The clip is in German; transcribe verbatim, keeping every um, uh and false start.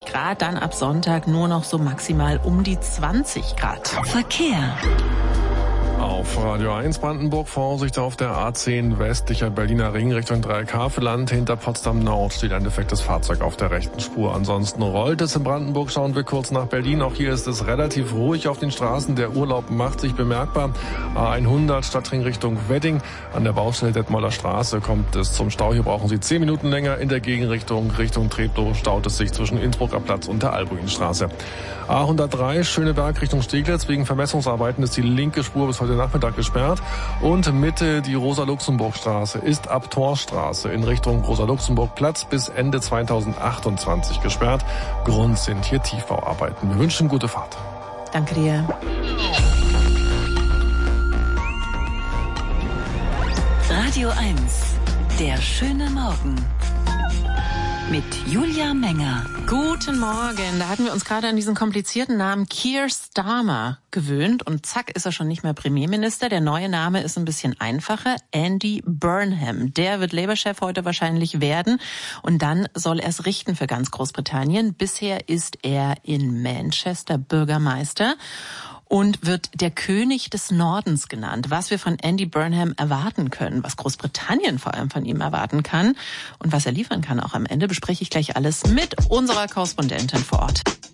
Grad, dann ab Sonntag nur noch so maximal um die zwanzig Grad. Verkehr. Auf Radio eins Brandenburg, Vorsicht auf der A zehn westlicher Berliner Ring Richtung Dreieckhaveland. Hinter Potsdam Nord steht ein defektes Fahrzeug auf der rechten Spur. Ansonsten rollt es in Brandenburg. Schauen wir kurz nach Berlin. Auch hier ist es relativ ruhig auf den Straßen. Der Urlaub macht sich bemerkbar. A hundert Stadtring Richtung Wedding. An der Baustelle Detmolder Straße kommt es zum Stau. Hier brauchen Sie zehn Minuten länger. In der Gegenrichtung Richtung Treptow staut es sich zwischen Innsbrucker Platz und der Albuinstraße. A hundertdrei Schöneberg Richtung Steglitz. Wegen Vermessungsarbeiten ist die linke Spur bis heute Nachmittag gesperrt. Und Mitte die Rosa-Luxemburg-Straße ist ab Torstraße in Richtung Rosa-Luxemburg-Platz bis Ende zweitausendachtundzwanzig gesperrt. Grund sind hier Tiefbauarbeiten. Wir wünschen gute Fahrt. Danke dir. Radio eins, der schöne Morgen. Mit Julia Menger. Guten Morgen. Da hatten wir uns gerade an diesen komplizierten Namen Keir Starmer gewöhnt und zack ist er schon nicht mehr Premierminister. Der neue Name ist ein bisschen einfacher. Andy Burnham. Der wird Labour-Chef heute wahrscheinlich werden und dann soll er es richten für ganz Großbritannien. Bisher ist er in Manchester Bürgermeister und wird der König des Nordens genannt. Was wir von Andy Burnham erwarten können, was Großbritannien vor allem von ihm erwarten kann und was er liefern kann auch am Ende, bespreche ich gleich alles mit unserer Korrespondentin vor Ort.